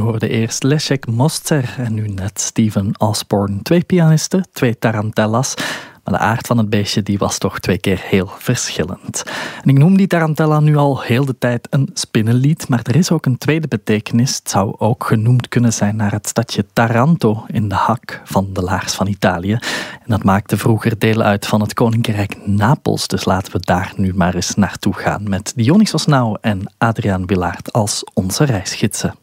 hoorde eerst Leszek Moster en nu net Steven Osborne. 2 pianisten, 2 tarantellas. Maar de aard van het beestje die was toch 2 keer heel verschillend. En ik noem die tarantella nu al heel de tijd een spinnenlied, maar er is ook een tweede betekenis. Het zou ook genoemd kunnen zijn naar het stadje Taranto in de hak van de laars van Italië. En dat maakte vroeger deel uit van het koninkrijk Napels. Dus laten we daar nu maar eens naartoe gaan met Dionysos Now en Adriaan Willaert als onze reisgidsen.